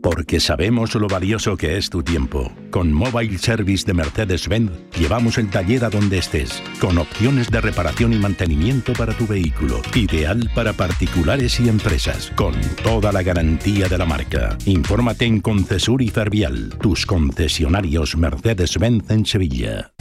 Porque sabemos lo valioso que es tu tiempo. Con Mobile Service de Mercedes-Benz llevamos el taller a donde estés, con opciones de reparación y mantenimiento para tu vehículo. Ideal para particulares y empresas, con toda la garantía de la marca. Infórmate en Concesur y Fervial, tus concesionarios Mercedes-Benz en Sevilla.